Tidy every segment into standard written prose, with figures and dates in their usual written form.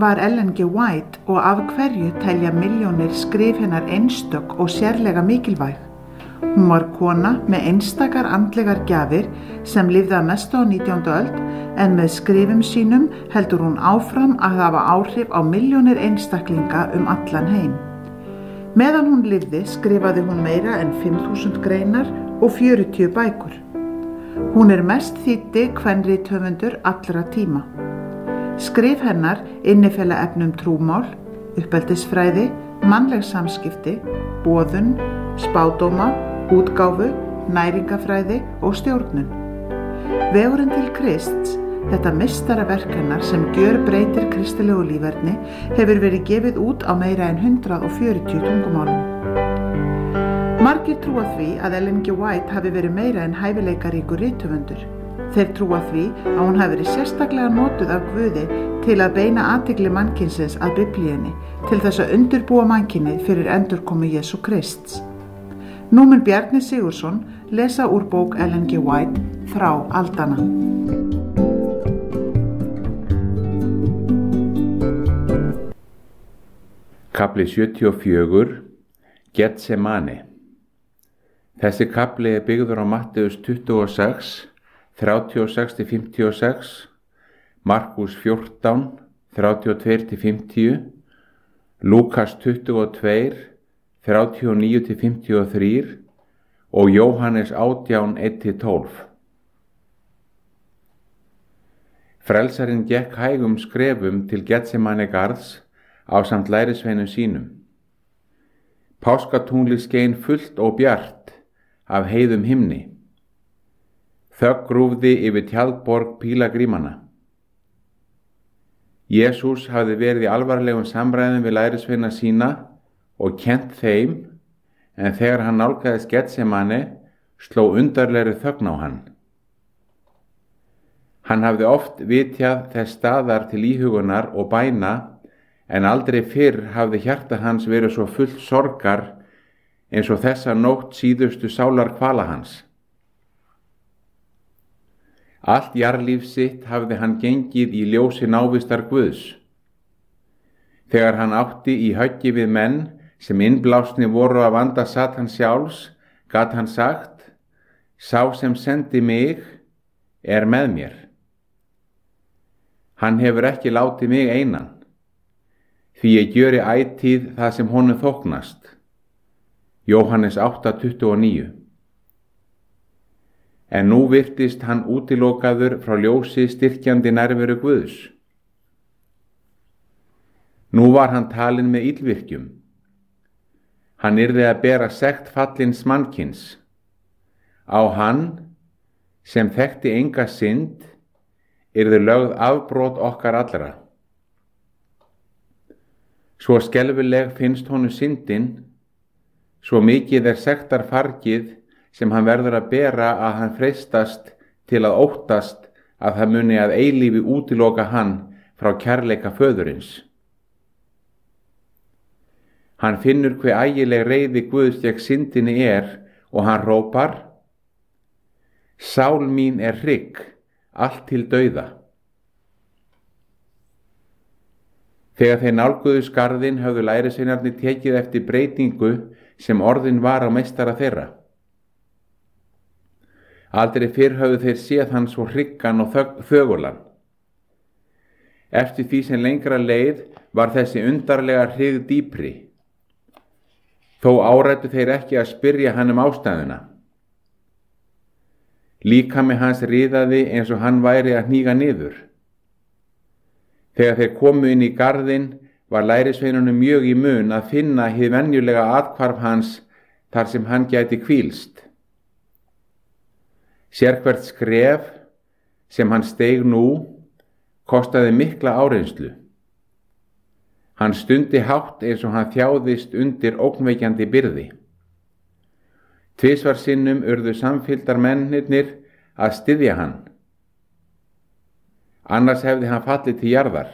var Ellen G. White og af hverju telja milljónir skrif hennar einstök og sérlega mikilvæg? Hún var kona með einstakar andlegar gjafir sem lifði að mestu á 19. öld en með skrifum sínum heldur hún áfram að hafa áhrif á milljónir einstaklinga allan heim. Meðan hún lifði skrifaði hún meira en 5.000 greinar og 40 bækur. Hún mest þýddi kvenrithöfundur allra tíma. Skrif hennar innifela efni trúmál, uppeldisfræði, mannleg samskipti, boðun, spádóma, útgáfu, næringafræði og stjórnun. Vegurinn til Krists, þetta meistaraverk hennar sem gjörbreytir kristilegu líferni, hefur verið gefið út á meira en 140 tungumálum. Margir trúa því að Ellen G. White hafi verið meira en hæfileikaríkur rithöfundur. Þeir trúa því að hún hafi verið sérstaklega notuð af Guði til að beina athygli mannkynsins að Biblíunni, til þess að undirbúa mannkynið fyrir endurkomu Jesú Krists. Nú mun Bjarni Sigurðsson lesa úr bók Ellen G. White Frá aldanna. Kafli 74 Getsemane. Þessi kafli byggður á Matteus 26, 36-56, Markús 14, 32-50, Lúkas 22, 39-53 og Jóhannes 18, 1-12. Frelsarinn gekk hægum skrefum til Getsemane garðs ásamt lærisveinum sínum. Páskatunglið skein fullt og bjart af heiðum himni. Þögn grúfði yfir tjaldborg pílagrímanna. Jesús hafði verið í alvarlegum samræðum við lærisveina sína og kennt þeim, en þegar hann nálgaðist Getsemane sló undarlegri þögn á hann. Hann hafði oft vitjað þess staðar til íhugunar og bæna, en aldrei fyrr hafði hjarta hans verið svo fullt sorgar eins og þessa nótt síðustu sálar kvala hans. Allt jarðlíf sitt hafði hann gengið í ljósi návistar Guðs. Þegar hann átti í höggi við menn sem innblásni voru af anda Satans sjálfs, gat hann sagt: Sá sem sendi mig með mér. Hann hefur ekki látið mig einan, því ég gjöri ætíð það sem honum þóknast. Jóhannes 8:29. En nú virtist hann útilokaður frá ljósi styrkjandi nærveru Guðs. Nú var hann talinn með illvirkjum. Hann yrði að bera sekt fallins mannkyns. Á hann, sem þekkti enga synd, yrði lögð afbrot okkar allra. Svo skelfileg finnst honum syndin, svo mikið sektar fargið sem hann verður að bera að hann freistast til að óttast að það muni að eilífi útiloka hann frá kærleika föðurins. Hann finnur hve ægileg reiði Guðs gegn syndinni og hann hrópar: Sál mín hrygg, allt til dauða. Þegar þeir nálguðust garðinn höfðu lærisveinarnir tekið eftir breytingu sem orðin var á meistara þeirra. Aldrei fyrr höfðu þeir séð hann svo hryggan og þögulan. Eftir því sem lengra leið var þessi undarlega hrygg dýpri. Þó áræddu þeir ekki að spyrja hann ástæðuna. Líkami hans riðaði eins og hann væri að hníga niður. Þegar þeir komu inn í garðinn var lærisveinunum mjög í mun að finna hið venjulega athvarf hans þar sem hann gæti hvílst. Sérhvert skref sem hann steig nú kostaði mikla áreynslu. Hann stundi hátt eins og hann þjáðist undir ógnveikjandi byrði. Tvisvar sinnum urðu samfylgdar mennirnir að styðja hann. Annars hefði hann fallið til jarðar.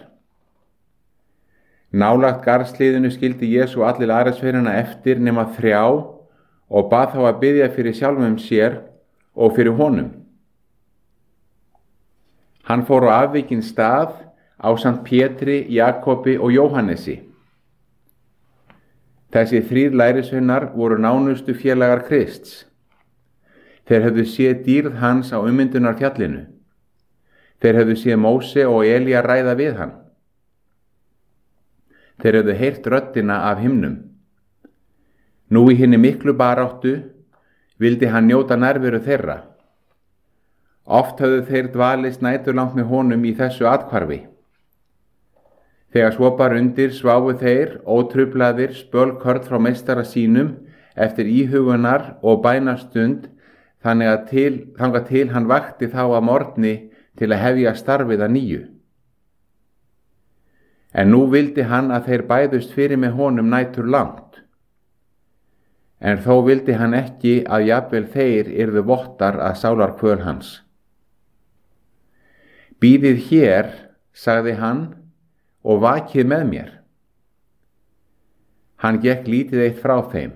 Nálægt garðsliðinu skildi Jesú allir lærisveinana eftir nema 3 og bað þá að biðja fyrir sjálfum sér og fyrir honum. Hann fór á afvikinn stað ásamt Pétri, Jakobi og Jóhannesi. Þessi 3 lærisveinar voru nánustu félagar Krists. Þeir höfðu séð dýrð hans á ummyndunarfjallinu. Þeir höfðu séð Móse og Elía ræða við hann. Þeir höfðu heyrt röddina af himnum. Nú í hinni miklu baráttu vildi hann njóta nærveru þeirra. Oft höfðu þeir dvalist næturlangt með honum í þessu athvarfi. Þegar svo bar undir sváfu þeir ótruflaðir spölkorn frá meistara sínum eftir íhugunar og bænastund þangað til hann vakti þá að morgni til að hefja starfið að nýju. En nú vildi hann að þeir bæðust fyrir með honum nætur langt. En þó vildi hann ekki að jafnvel þeir yrðu vottar að sálarkvöl hans. Bíðið hér, sagði hann, og vakið með mér. Hann gekk lítið eitt frá þeim.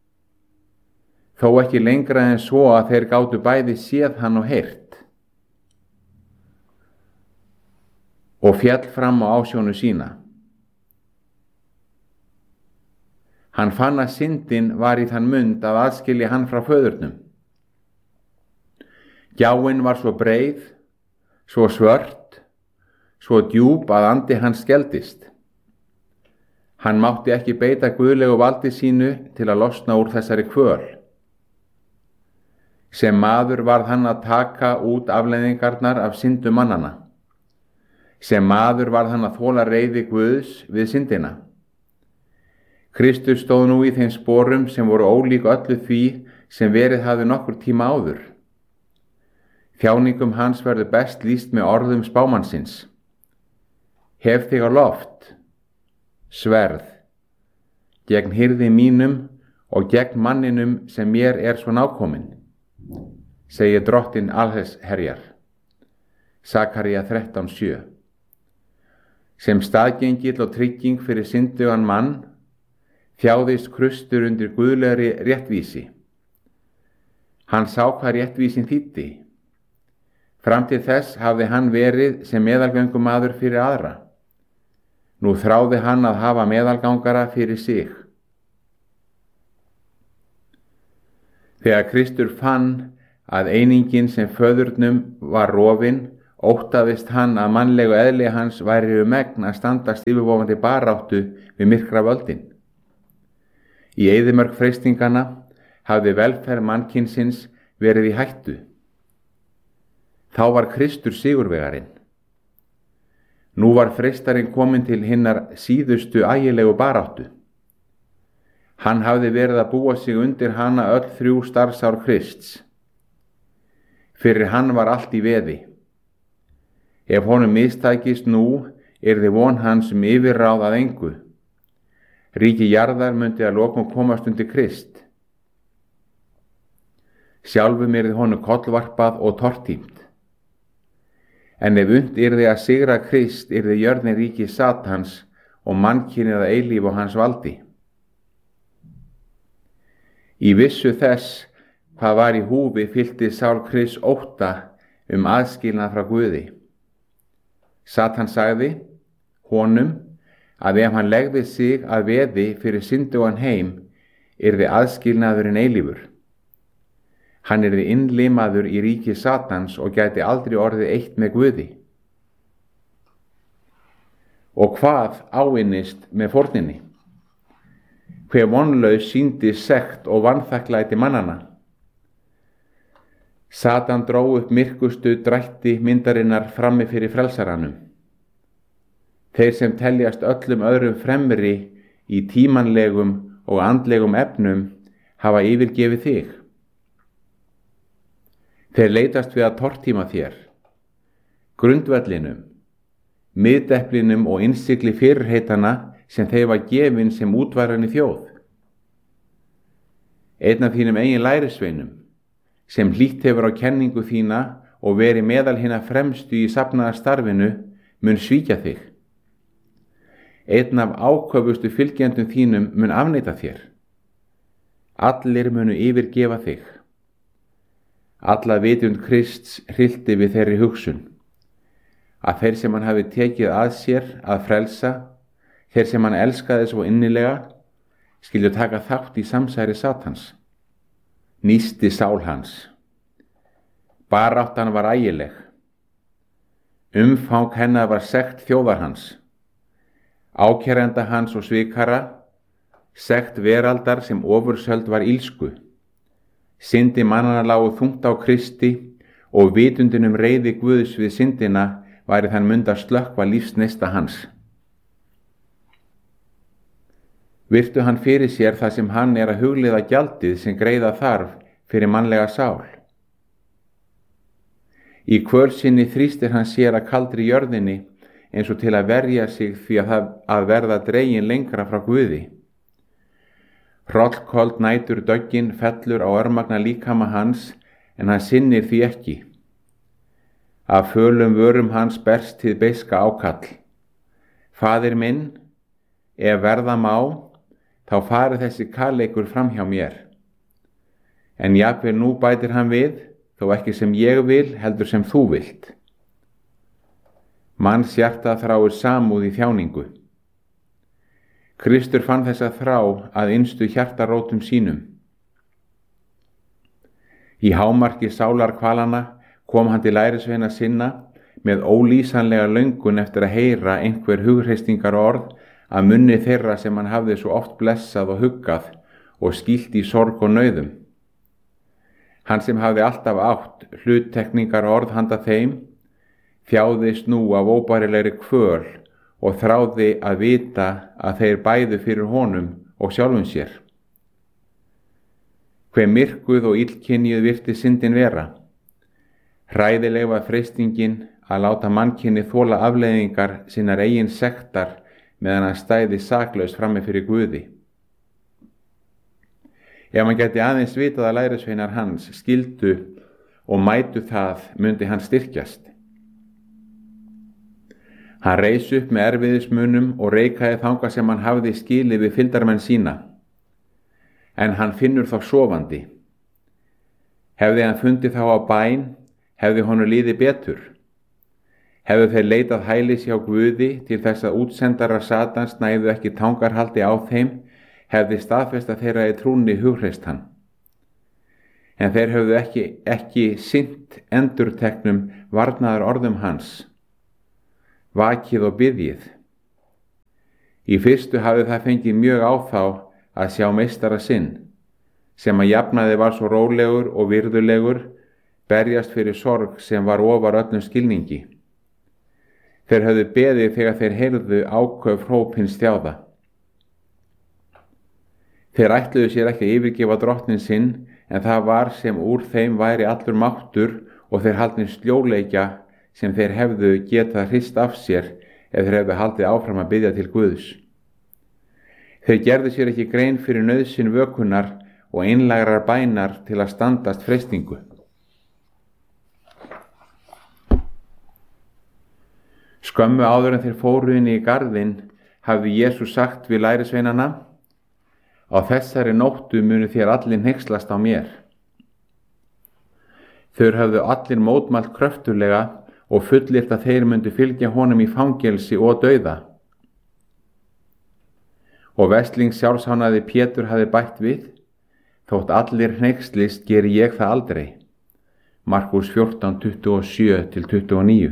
Þó ekki lengra en svo að þeir gátu bæði séð hann og heyrt. Og féll fram á ásjónu sína. Hann fann að syndin var í þann mund að aðskilja hann frá föðurnum. Gjáin var svo breið, svo svört, svo djúp að andi hans skeldist. Hann mátti ekki beita guðlegu valdi sínu til að losna úr þessari kvöl. Sem maður varð hann að taka út afleiðingarnar af syndu mannana. Sem maður varð hann að þola reiði Guðs við syndina. Kristur stóð nú í þeim sporum sem voru ólík öllu því sem verið hafði nokkur tíma áður. Þjáningum hans verður best lýst með orðum spámannsins. Hef þig á loft, sverð, gegn hirði mínum og gegn manninum sem mér er svo nákominn, segir drottinn allsherjar. Sakaría 13:7. Sem staðgengill og trygging fyrir syndugan mann, þjáðist Kristur undir guðlegri réttvísi. Hann sá hvað réttvísin þýddi. Fram til þess hafði hann verið sem meðalgöngumaður fyrir aðra. Nú þráði hann að hafa meðalgangara fyrir sig. Þegar Kristur fann að einingin sem föðurnum var rofin, óttaðist hann að mannlegu eðli hans væri megn að standast yfirvofandi baráttu við myrkra völdin. Í eyðimörk freistingana hafði velferð mannkynsins verið í hættu. Þá var Kristur sigurvegarinn. Nú var freistarinn kominn til hinnar síðustu ægilegu baráttu. Hann hafði verið að búa sig undir hana öll 3 starfsár Krists. Fyrir hann var allt í veði. Ef honum mistækist nú, yrði von hans yfirráð að engu. Ríki jarðar myndi að lokum komast undir Krist. Sjálfum yrði honum kollvarpað og tortímt. En ef unnt yrði að sigra Krist, yrði jörðin ríki Satans og mannkynið að eilífu á hans valdi. Í vissu þess hvað var í húfi fyllti sál Krists ótta aðskilnað frá Guði. Satan sagði honum að ef hann legði sig að veði fyrir syndugan heim, yrði aðskilnaðurinn eilífur. Hann yrði innlimaður í ríki Satans og gæti aldrei orðið eitt með Guði. Og hvað áinnist með fórninni? Hve vonlaus sýndi sekt og vanþakklæti mannana. Satan dró upp myrkustu drætti myndarinnar frammi fyrir frelsaranum. Þeir sem teljast öllum öðrum fremri í tímanlegum og andlegum efnum hafa yfirgefið þig. Þeir leitast við að tortíma þér, grundvellinum, miðdeplinum og innsigli fyrirheitana sem þeir var gefin sem útvaranir þjóð. Einn af þínum eigin lærisveinum, sem hlýtt hefur á kenningu þína og verið meðal hinna fremstu í safnaðarstarfinu, mun svíkja þig. Einn af áköfustu fylgjendum þínum mun afneita þér. Allir munu yfirgefa þig. Alla vitund Krists hryllti við þeirri hugsun. að þeir sem hann hafi tekið að sér að frelsa, þeir sem hann elskaði svo innilega, skyldu taka þátt í samsæri Satans. Nísti sál hans. Baráttan var ægileg. Umfang hennar var sekt þjóðar hans, ákærenda hans og svikara, sekt veraldar sem ofursöld var ilsku. Syndi mannanna lágu þungt á Kristi og vitundin reiði Guðs við syndina væri þann mund að slökkva lífsneista hans. Virtu hann fyrir sér það sem hann að hugleiða gjaldið sem greiða þarf fyrir mannlega sál. Í kvöl sinni þrýstir hann sér að kaldri jörðinni eins og til að verja sig því að verða dregin lengra frá Guði. Hrollköld nætur döggin fellur á örmagna líkama hans en hann sinnir því ekki. Af fölum vörum hans berst hið beiska ákall. Faðir minn, ef verða má, þá fari þessi kalleikur fram hjá mér. En jafnvel nú bætir hann við, þó ekki sem ég vil, heldur sem þú vilt. Manns hjarta þráir samúð í þjáningu. Kristur fann þessa þrá að innstu hjartarótum sínum. Í hámarki sálarkvalana kom hann til lærisveina sinna með ólýsanlega löngun eftir að heyra einhver hugreistingar orð að munni þeirra sem hann hafði svo oft blessað og huggað og skýlt í sorg og nauðum. Hann sem hafði alltaf átt hluttekningar orð handa þeim, þjáðist nú af óbærilegri kvöl og þráði að vita að þeir bæðu fyrir honum og sjálfum sér. Hve myrkuð og illkynjuð virti syndin vera. Hræðileg var freistingin að láta mannkynni þola afleiðingar sinnar eigin sektar meðan hann stæði saklaus frammi fyrir Guði. Ef hann gæti aðeins vitað að lærisveinar hans skildu og mætu það, mundi hann styrkjast. Hann reis upp með erfiðismunum og reikaði þangað sem hann hafði skilið við fylgdarmenn sína. En hann finnur þá sofandi. Hefði hann fundið þá á bæn, hefði honum líðið betur. Hefðu þeir leitað hælis hjá Guði til þess að útsendara Satans næðu ekki tangarhaldi á þeim, hefði staðfesta þeirra í trúnni hugreist hann. En þeir höfðu ekki sinnt endurteknum varnaðar orðum hans. Vakið og biðjið. Í fyrstu hafði það fengið mjög á þá að sjá meistara sinn, sem að jafnaði var svo rólegur og virðulegur, berjast fyrir sorg sem var ofar öllum skilningi. Þeir höfðu beðið þegar þeir heyrðu áköf hróp hins þjáða. Þeir ætluðu sér ekki að yfirgefa drottnin sinn, en það var sem úr þeim væri allur máttur og þeir haldnir sljóleikja sem þeir hefðu getað hrist af sér ef þeir hefðu haldið áfram að biðja til Guðs. Þeir gerðu sér ekki grein fyrir nauðsyn vökunar og einlægrar bænar til að standast freistingu. Skömmu áður en þeir fóru inn í garðinn hafði Jesús sagt við lærisveinana: Á þessari nóttu munu þér allir hneykslast á mér. Þeir höfðu allir mótmælt kröftulega og fullyrt að þeir myndu fylgja honum í fangelsi og dauða. Og veslings sjálfshánaði Pétur hafði bætt við: Þótt allir hneykslist geri ég það aldrei. Markús 14:27-29.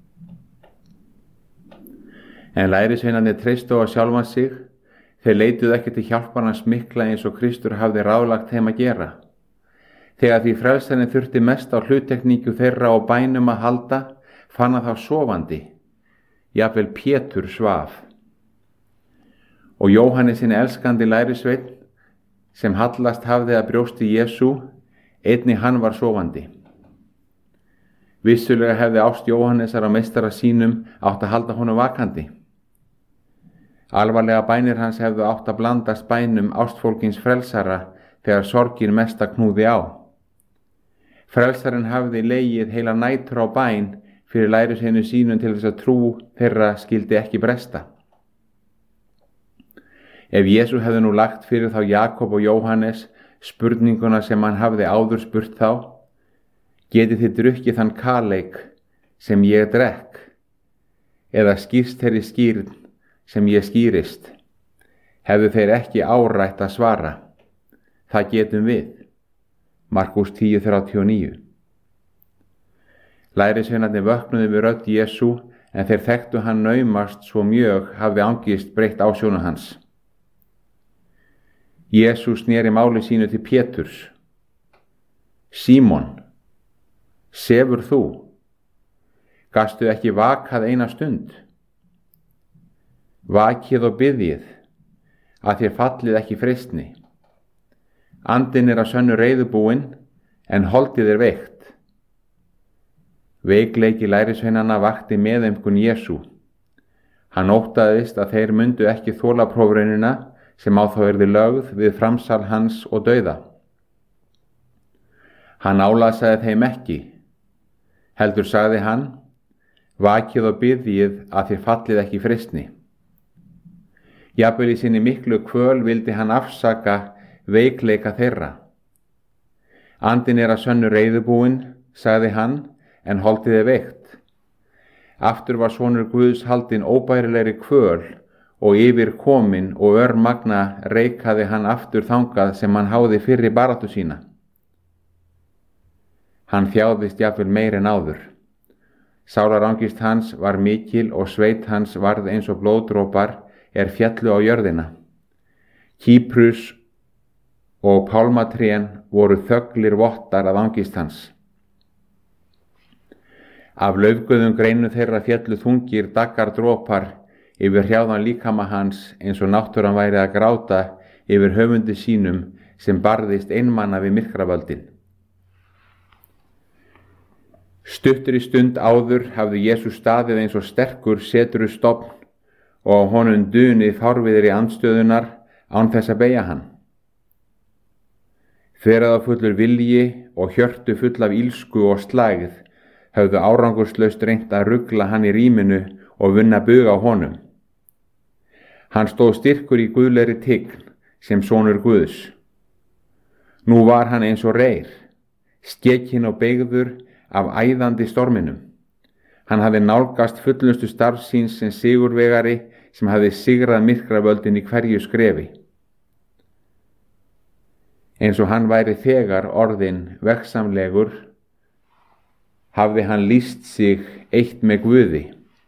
En lærisveinarnir treystu á sjálfan sig. Þeir leituðu ekki til hjálpar hans mikla eins og Kristur hafði ráðlagt þeim að gera. Þegar því frelsarinn þurfti mest á hluttekningu þeirra og bænum að halda, fann hann þá sofandi. Jafnvel Pétur svaf. Og Jóhannes hinn elskandi lærisveinn, sem hallast hafði að brjósti Jesú, einnig hann var sofandi. Vissulega hefði ást Jóhannesar á meistara sínum átt að halda honum vakandi. Alvarlega bænir hans hefðu átt að blandast bænum ástfólkins frelsara þegar sorgin mesta knúði á. Frelsarinn hafði legið heila nætur á bæn fyrir lærisveinu sínum til þess að trú þeirra skildi ekki bresta. Ef Jesú hefði nú lagt fyrir þá Jakob og Jóhannes spurninguna sem hann hafði áður spurt þá: Getið þið drukkið þann kaleik sem ég drekk? eða skýrst þeirri skýrn sem ég skýrist, hefðu þeir ekki árætt að svara: það getum við. Markús 10:39. Lærisveinarnir vöknuðu við rödd Jesú, en þeir þekktu hann naumast svo mjög hafði angist breytt ásjónu hans. Jesú sneri máli sínu til Péturs: Símon, sefur þú? Gastu ekki vakað eina stund? Vakið og biðjið, að þér fallið ekki freistni. Andinn að sönnu reiðubúinn, en holdið veikt. Veikleiki lærisveinanna vakti meðaumkun Jesú. Hann óttaðist að þeir mundu ekki þola prófraunina sem á þá yrði lögð við framsal hans og dauða. Hann álasaði þeim ekki, heldur sagði hann: vakið og biðjið að þér fallið ekki freistni. Jafnvel í sinni miklu kvöl vildi hann afsaka veikleika þeirra. Andinn að sönnu reiðubúinn, sagði hann, en holdið veikt. Aftur var sonur Guðs haldinn óbærilegri kvöl og yfir kominn og örmagna reikaði hann aftur þangað sem hann háði fyrri baráttu sína. Hann þjáðist jafnvel meir en áður. Sálarangist hans var mikil og sveit hans varð eins og blóðdropar fjallu á jörðina. Kýprus og pálmatrén voru þöglir vottar af angist hans. Af laufguðum greinu þeirra fjallu þungir daggar dropar yfir hrjáðan líkama hans, eins og náttúran væri að gráta yfir höfundi sínum sem barðist einmana við myrkravöldin. Stuttur í stund áður hafði Jesús staðið eins og sterkur setrustofn og á honum dunið fárviðri andstöðunar án þess að beygja hann. Þveraðafullur vilji og hjörtu full af ílsku og slægð höfðu árangurslaust reynt að rugla hann í rýminu og vunna bug á honum. Hann stóð styrkur í guðlegri tign sem sonur Guðs. Nú var hann eins og reyr, skekinn og beygður af æðandi storminum. Hann hafði nálgast fullustu starf síns sem sigurvegari sem hafði sigrað myrkravöldin í hverju skrefi. Eins og hann væri þegar orðinn vegsamlegur, hafði hann lýst sig eitt með Guði.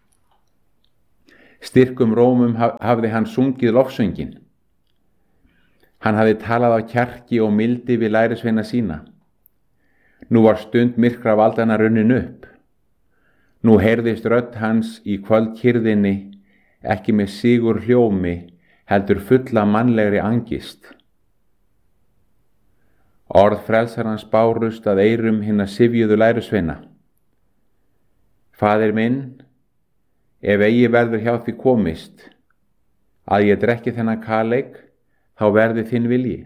Styrkum rómum hafði hann sungið lofsöngin. Hann hafði talað á kjarki og mildi við lærisveina sína. Nú var stund myrkravaldanna runnin upp. Nú heyrðist rödd hans í kvöldkyrðinni, ekki með sigur hljómi, heldur fulla mannlegri angist. Orð frelsarans bárust að eyrum hinna syfjuðu lærisveina. Faðir minn, ef eigi verður hjá því komist, að ég drekki þennan kaleik, þá verði þinn vilji.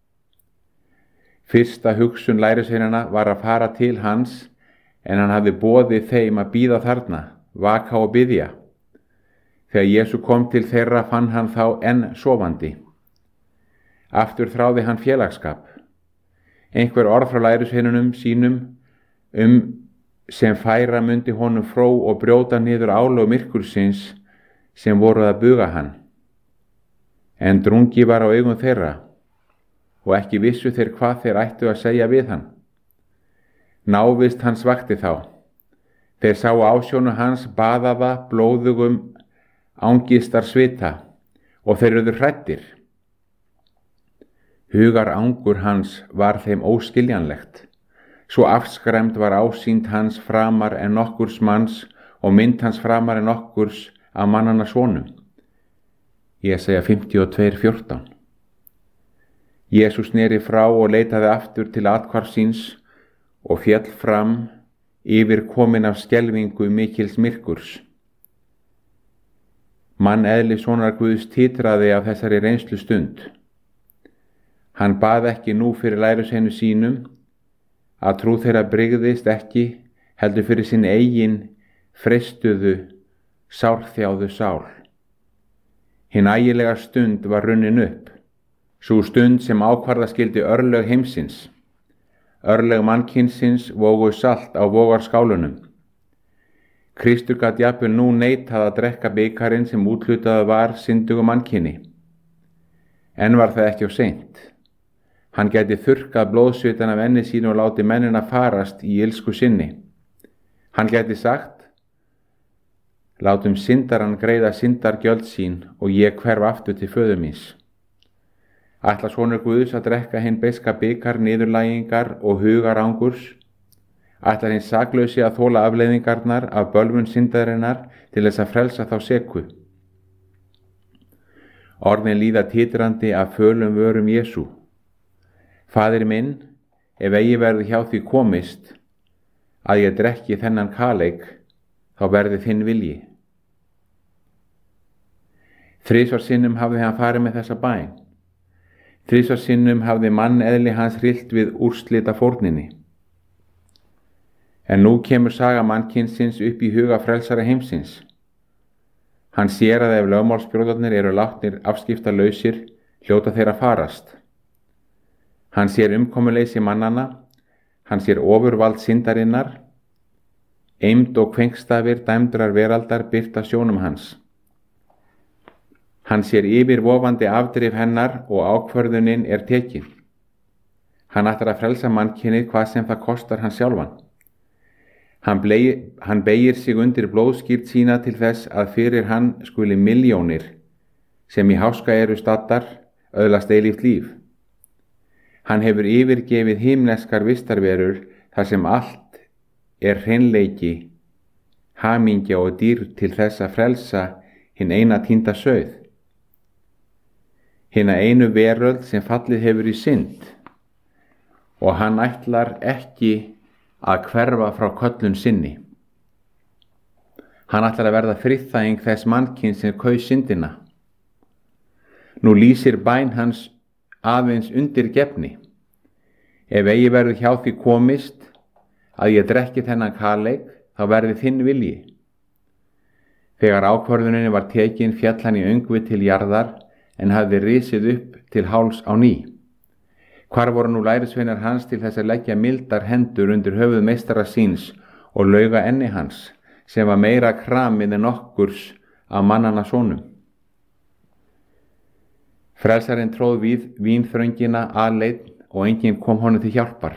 Fyrsta hugsun lærisveinanna var að fara til hans, en hann hafði boðið þeim að bíða þarna, vaka og biðja. Þegar Jesú kom til þeirra fann hann þá enn sofandi. Aftur þráði hann félagsskap. Einhver orð frá lærisveinunum sínum sem færa mundi honum fró og brjóta niður álög myrkursins sem voru að buga hann. En drungi var á augum þeirra og ekki vissu þeir hvað þeir ættu að segja við hann. Návist hans vakti þá. Þeir sáu ásjónu hans baðaða blóðugum angistar svita og þeir urðu hræddir. Hugar angur hans var þeim óskiljanlegt. Svo afskræmd var ásýnd hans framar en nokkurs manns og mynd hans framar en nokkurs af mannanna sonum. Jesaja 52:14. Jesús sneri frá og leitaði aftur til athvarfs síns og féll fram yfir komin af skelfingu mikils myrkurs. Manneðli sonar Guðs titraði af þessari reynslu stund. Hann bað ekki nú fyrir lærisveinu sínum að trú þeirra brygðist ekki, heldur fyrir sinn eigin freistuðu, sárþjáðu sál. Hin ægilega stund var runnin upp, sú stund sem ákvarða skildi örlög heimsins. Örlög mannkynsins vógu salt á vogarskálunum. Kristur gat jafnvel nú neitað að drekka bikarinn sem úthlutaður var syndugum mannkyni. En var það ekki of seint. Hann gæti þurrkað blóðsvitan af enni sínu og láti mennina farast í ilsku sinni. Hann gæti sagt: látum syndarann greiða syndargjöld sín og ég hverf aftur til föður míns. Ætlar sonur Guðs að drekka hinn beiska bikar niðurlægingar og hugarangurs? Ætlar hinn saklausi að þola afleiðingarnar af bölvun syndarinnar til þess að frelsa þá seku? Orðin líða titrandi af fölum vörum Jesú. Faðir minn, ef eigi verður hjá því komist að ég drekki þennan kaleik, þá verði þinn vilji. 3 sinnum hafði hann farið með þessa bæn. 3 sinnum hafði manneðli hans hryllt við úrslita fórninni. En nú kemur saga mannkynsins upp í huga frelsara heimsins. Hann sér að ef lögmálsbrjóðarnir eru látnir afskiptalausir, hljóta þeir að farast. Hann sér umkomuleysi mannanna, hann sér ofurvald syndarinnar, eymd og kvengstafir dæmdrar veraldar birta sjónum hans. Hann sér yfirvofandi afdrif hennar og ákvörðunin er tekin. Hann ætlar að frelsa mannkynið hvað sem það kostar hann sjálfan. Hann beygir sig undir blóðskýrt sína til þess að fyrir hann skuli milljónir, sem í háska eru staddar, öðlast eilíft líf. Hann hefur yfirgefið himneskar vistarverur þar sem allt er hreinleiki, hamingja og dýrð til þess að frelsa hinn eina týnda sauð. Hina einu veröld sem fallið hefur í synd, og hann ætlar ekki að hverfa frá köllun sinni. Hann ætlar að verða friðþæging þess mannkyn sem kaus syndina. Nú lýsir bæn hans aðeins undir gefni. Ef eigi verður hjá því komist að ég drekki þennan kaleik, þá verði þinn vilji. Þegar ákvörðuninni var tekin féll hann í öngvi til jarðar en hafði risið upp til háls á ný. Hvar voru nú lærisveinar hans til þess að leggja mildar hendur undir höfuð meistara síns og lauga enni hans, sem var meira kramið en okkurs af mannanna sonum? Frelsarinn tróð við vínþröngina aleinn og enginn kom honum til hjálpar.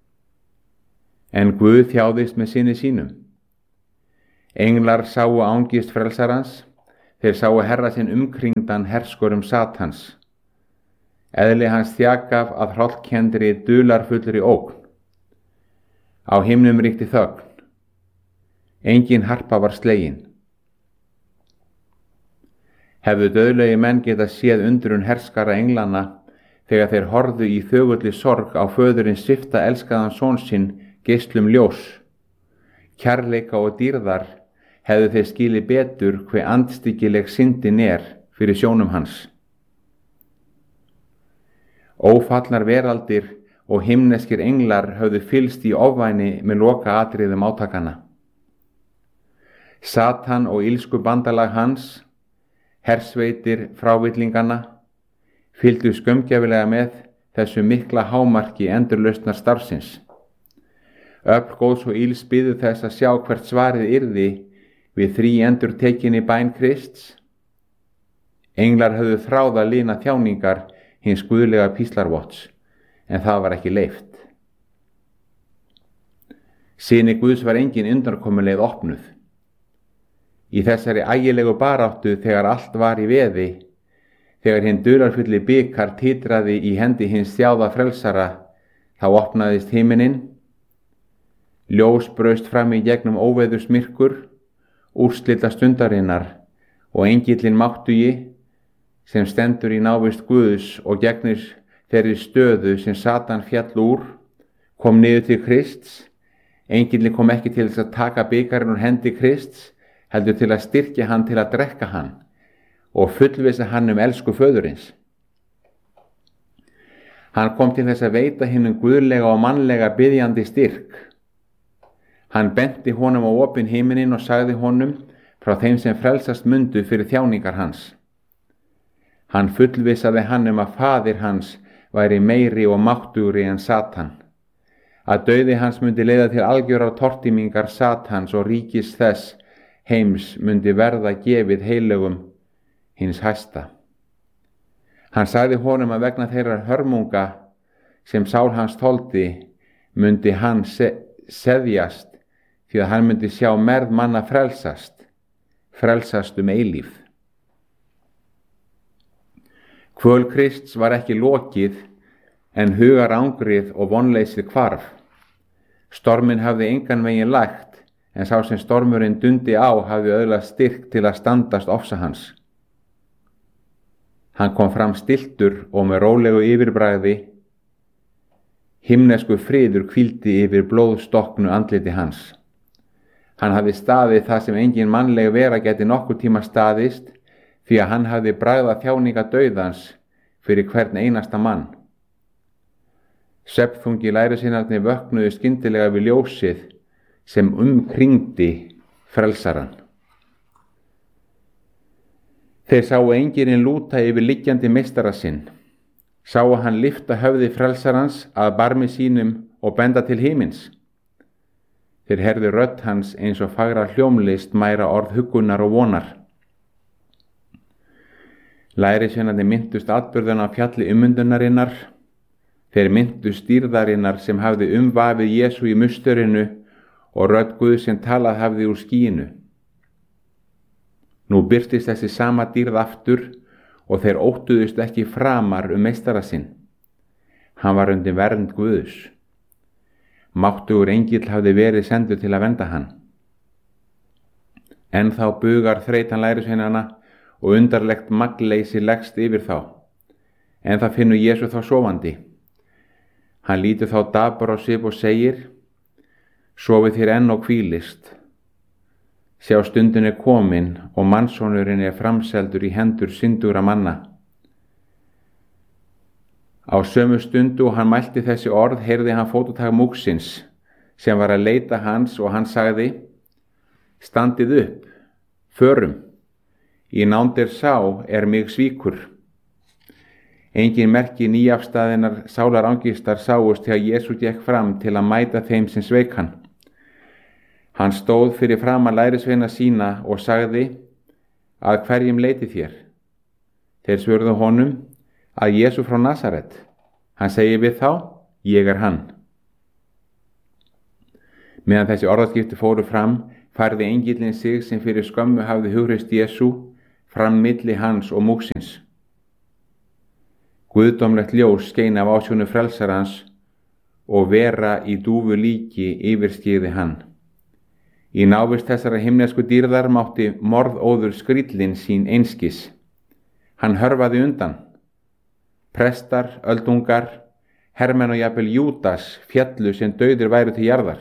En Guð þjáðist með syni sínum. Englar sáu ángist frelsarans, þeir sáu herra sinn umkringdan herskurum Satans. Eðli hans þjakaf að hrollkendri dularfullri ógn. Á himnum ríkti þögn. Engin harpa var slegin. Hefðu dauðlegi menn geta séð undrun herskara englanna þegar þeir horfðu í þögulli sorg á föðurinn svipta elskaðan son sinn geislum ljós. Kærleika og dýrðar hefðu þeir skilið betur hve andstyggileg syndin er fyrir sjónum hans. Ófallnar veraldir og himneskir englar höfðu fylst í ofvæni með loka atriðum átakana. Satan og ilsku bandalag hans, hersveitir frávillingana, fylgdu skömmgjafilega með þessu mikla hámarki endurlausnar starfsins. Öfl góðs og íls biðu þess að sjá hvert svarið yrði við 3 endurtekinni bæn Krists. Englar höfðu þráð að lina þjáningar hins guðlega píslarvotts, en það var ekki leyft. Syni Guðs var engin undankomuleið opnuð. Í þessari ægilegu baráttu þegar allt var í veði, þegar hinn dularfulli bikar titraði í hendi hins þjáða frelsara, þá opnaðist himinin, ljós braust fram í gegnum óveðursmyrkur, úrslita stundarinnar og engillinn máttugi sem stendur í návist Guðs og gegnir þeirri stöðu sem Satan fjall úr, kom niður til Krists. Engillinn kom ekki til þess að taka bikarinn úr hendi Krists, heldur til að styrkja hann til að drekka hann og fullvissa hann elsku föðurins. Hann kom til þess að veita hinum guðlega og mannlega biðjandi styrk. Hann benti honum á opinn himinin og sagði honum frá þeim sem frelsast mundu fyrir þjáningar hans. Hann fullvissaði hann að faðir hans væri meiri og máttugri en Satan, að dauði hans myndi leiða til algjörar tortímingar Satans og ríkis þess heims myndi verða gefið heilögum hins hæsta. Hann sagði honum að vegna þeirra hörmunga sem sál hans þoldi myndi hann seðjast, því að hann myndi sjá merð manna frelsast eilíf. Kvöl Krists var ekki lokið, en hugarangrið og vonleysið hvarf. Storminn hafði engan veginn lægt, en sá sem stormurinn dundi á hafði öðlast styrk til að standast ofsa hans. Hann kom fram stilltur og með rólegu yfirbragði. Himnesku friður hvíldi yfir blóðstokknu andliti hans. Hann hafði staðið það sem engin mannleg vera gæti nokkur tíma staðist, því að hann hafði bragðað þjáninga dauðans fyrir hvern einasta mann. Svefnþungi lærisveinarnir vöknuðu skyndilega við ljósið sem umkringdi frelsaran. Þeir sáu engirinn lúta yfir liggjandi meistara sinn, sáu hann lyfta höfði frelsarans að barmi sínum og benda til himins. Þeir heyrðu rödd hans eins og fagra hljómlist mæra orð huggunar og vonar. Lærisveinarnir minntust atburðuna á fjalli ummundunarinnar. Þeir minntust dýrðarinnar sem hafði umvafið Jesú í musturinu og rödd Guðs sem talað hafði úr skýinu. Nú birtist þessi sama dýrð aftur og þeir óttuðust ekki framar meistara sinn. Hann var undir vernd Guðs. Máttugur engill hafði verið sendur til að vernda hann. En þá bugar þreytan lærisveinanna og undarlegt magnleysi leggst yfir þá. En það finnur Jesú þá sofandi. Hann lítur þá dapur á svip og segir: Sofið þér enn og hvílist. Sjá, stundin er komin og mannssonurinn er framseldur í hendur syndugra manna. Á sömu stundu og hann mælti þessi orð heyrði hann fótatak múgsins sem var að leita hans og hann sagði: Standið upp, förum, í nánd sá mig svíkur. Engin merki nýafstaðinnar sálarangistar sáust þegar Jesú gekk fram til að mæta þeim sem sveik hann. Hann stóð fyrir framan lærisveina sína og sagði: Að hverjum leitið þér? Þeir svörðu honum: Að Jesú frá Nasaret. Hann segir við þá: Ég er hann. Meðan þessi orðaskipti fóru fram, færði engillinn sig sem fyrir skömmu hafði hughrist Jesú fram milli hans og múgsins. Guðdómlegt ljós skein af ásjónu frelsarans og vera í dúfu líki yfirskyggði hann. Í návist þessara himnesku dýrðar mátti morðóður skríllinn sín einskis. Hann hörfaði undan. Prestar, öldungar, hermenn og jafnvel Júdas fjallu sem dauðir væru til jarðar.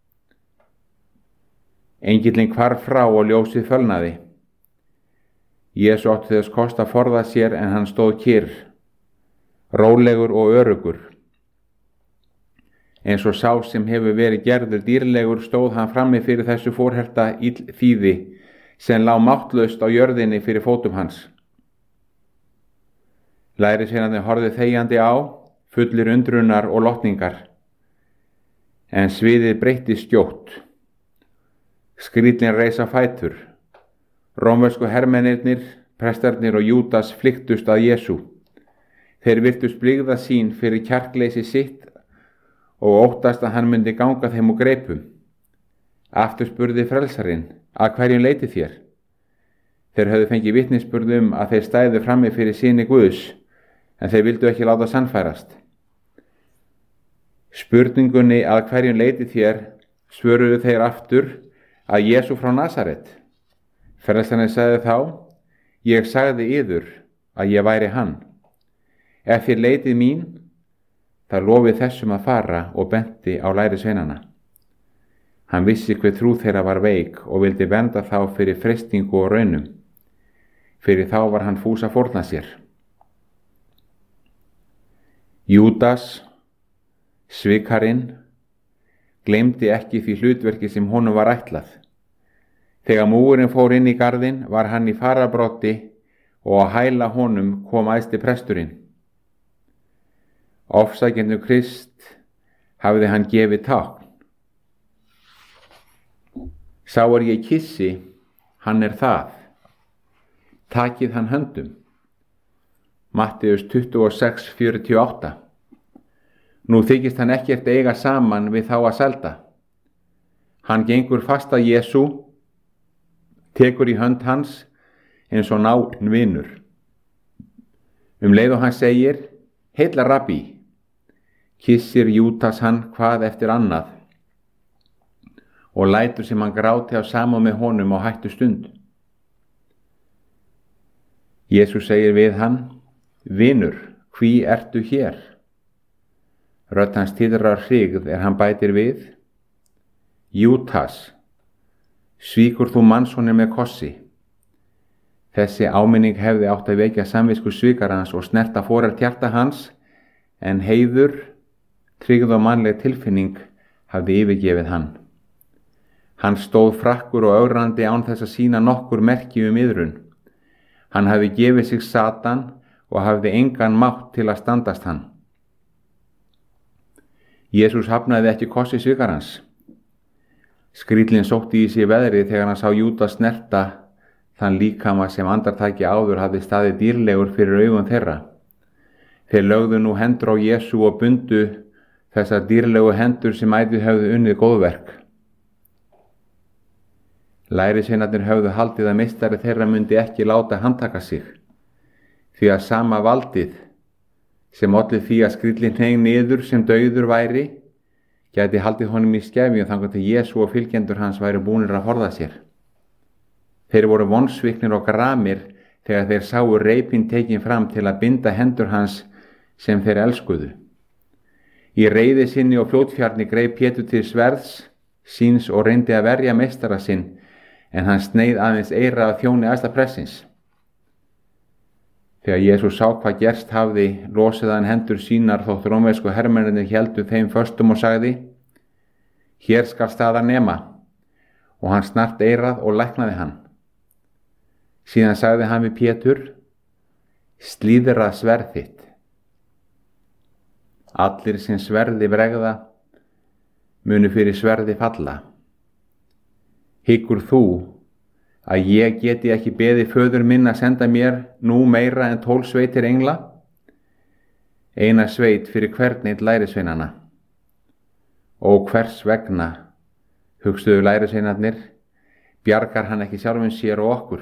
Engillinn hvarf frá og ljósið fölnaði. Jesú átti þess kost að forða sér en hann stóð kyrr, rólegur og örugur. Eins og sá sem hefur verið gerður dýrlegur stóð hann frammi fyrir þessu fórherta illþýði sem lá máttlaust á jörðinni fyrir fótum hans. Lærisveinarnir horfðu þegjandi á, fullir undrunar og lotningar. En sviðið breyttist skjótt. Skríllinn reis á fætur. Rómversku hermennirnir, prestarnir og Júdas flykktust að Jesú. Þeir virtust blygða sín fyrir kjarkleysi sitt og óttast að hann myndi ganga þeim úr greipum. Aftur spurði frelsarinn: Að hverjum leitið þér? Þeir höfðu fengið vitnisburð að þeir stæðu frammi fyrir syni Guðs, en þeir vildu ekki láta sannfærast. Spurningunni að hverjum leitið þér svöruðu þeir aftur: Að Jesú frá Nasaret. Frelsarinn sagði þá: Ég sagði yður að ég væri hann. Ef þér leitið mín, það lofið þessum að fara, og benti á lærisveinana. Hann vissi hver trú þeirra var veik og vildi vernda þá fyrir freistingu og raunum. Fyrir þá var hann fús að fórna sér. Júdas, svikarinn, gleymdi ekki því hlutverki sem honum var ætlað. Þegar múgurinn fór inn í garðinn var hann í fararbroddi og á hæla honum kom æðsti presturinn. Ofsækjendur Krist hafði hann gefið tákn. Sá ég kyssi, hann er það. Takið hann höndum. Matteus 26:48. Nú þykist hann ekkert eiga saman við þá að selda. Hann gengur fast að Jesú, tekur í hönd hans eins og náinn vinur. Leið og hann segir, heilla rabbi, kissir Júdas hann hvað eftir annað og lætur sem hann gráti af samúð með honum á hættu stund. Jesús segir við hann, vinur, hví ertu hér? Rödd hans titrar hryggð hann bætir við, Júdas, svíkur þú mannssoninn með kossi? Þessi áminning hefði átt að vekja samvisku svikarans og snerta forellt hjarta hans, en heiður, tryggð og mannleg tilfinning hafði yfirgefið hann. Hann stóð frakkur og ögrandi án þess að sýna nokkur merki iðrun. Hann hafði gefið sig Satan og hafði engan mátt til að standast hann. Jesús hafnaði ekki kossi svikarans. Skríllinn sótti í sig veðrið þegar hann sá Júdas snerta þann líkama sem andartaki áður hafði staðið dýrlegur fyrir augum þeirra. Þeir lögðu nú hendur á Jesú og bundu þessar dýrlegu hendur sem ætíð höfðu unnið góðverk. Lærisveinarnir höfðu haldið að meistari þeirra myndi ekki láta handtaka sig, því að sama valdið sem olli því að skríllinn hneig niður sem dauður væri, gæti haldið honum í skefjum þangað til Jesú og fylgjendur hans væri búnir að forða sér. Þeir voru vonsviknir og gramir þegar þeir sáu reipinn tekin fram til að binda hendur hans sem þeir elskuðu. Í reiði sinni og fljótfjarni greip Pétur til sverðs síns og reyndi að verja meistara sinn, en hann sneið aðeins eyra af þjóni æðstaprestins. Þegar Jesús sá hvað gerst hafði, losaði hann hendur sínar þótt rómversku hermennirnir héldu þeim föstum og sagði, hér skal staðar nema, og hann snart eyrað og læknaði hann. Síðan sagði hann við Pétur, slíðra sverð þitt. Allir sem sverði bregða munu fyrir sverði falla. Hyggur þú að ég geti ekki beðið föður minn að senda mér nú meira en 12 sveitir engla? Eina sveit fyrir hvern einn lærisveinana. Og hvers vegna, hugsuðu lærisveinarnir, bjargar hann ekki sjálfum sér og okkur?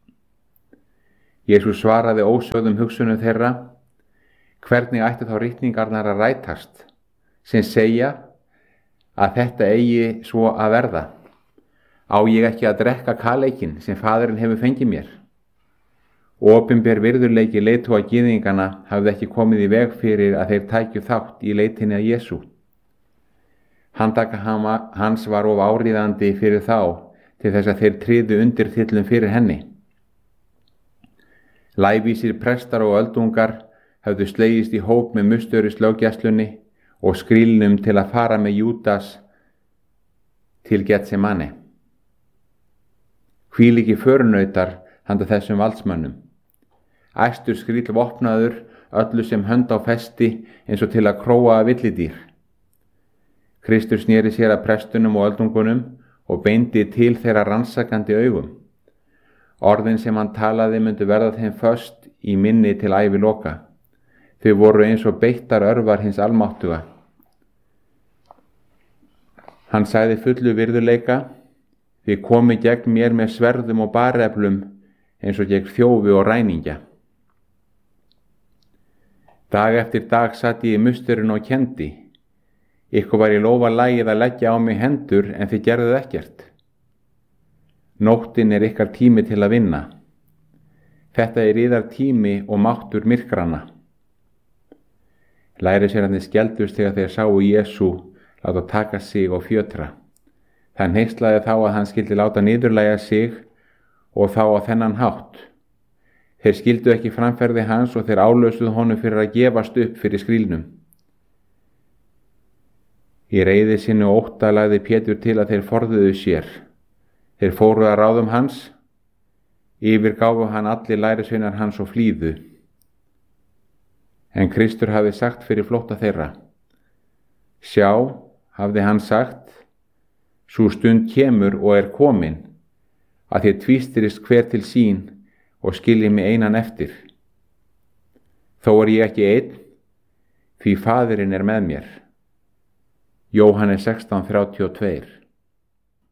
Jesús svaraði ósögðum hugsunum þeirra, hvernig ættu þá ritningarnar að rætast, sem segja að þetta eigi svo að verða. Á ég ekki að drekka kaleikinn sem faðirinn hefur fengið mér? Opinber virðurleiki leiðtoga gyðingana hafði ekki komið í veg fyrir að þeir tækju þátt í leitinni að Jesú. Handtaka hans var of áríðandi fyrir þá til þess að þeir tryðu undirtillum fyrir henni. Lævísir prestar og öldungar höfðu slegist í hóp með mustöris löggæslunni og skrílnum til að fara með Júdas til Getsemane. Hvílíki förunautar handa þessum valdsmönnum. Æstur skríll vopnaður öllu sem hönd á festi eins og til að króa villidýr. Kristur sneri sér að prestunum og öldungunum og beindi til þeirra rannsakandi augum. Orðin sem hann talaði myndu verða þeim föst í minni til æviloka. Þau voru eins og beittar örvar hins almáttuga. Hann sagði fullu virðuleika, þið komið gegn mér með sverðum og bareflum eins og gegn þjófi og ræningja. Dag eftir dag satt ég í musturinn og kendi. Ykkur var í lófa lagið að leggja á mig hendur en þið gerðuð ekkert. Nóttin er ykkar tími til að vinna. Þetta er yðar tími og máttur myrkrana. Lærisveinarnir skeldust þegar þeir sáu Jesú láta taka sig og fjötra. Það hneyslaði þá að hann skyldi láta niðurlægja sig og þá á þennan hátt. Þeir skildu ekki framferði hans og þeir álösuðu honum fyrir að gefast upp fyrir skrílnum. Í reiði sinni og ótta lagði Pétur til að þeir forðuðu sér. Þeir fóru að ráðum hans, yfirgáfu hann allir lærisveinar hans og flýðu. En Kristur hafði sagt fyrir flótta þeirra. Sjá, hafði hann sagt, sú stund kemur og er komin, að þið tvístirist hver til sín og skiljið mig einan eftir. Þó er ég ekki einn, því Faðirinn er með mér. Jóhannes 16:32.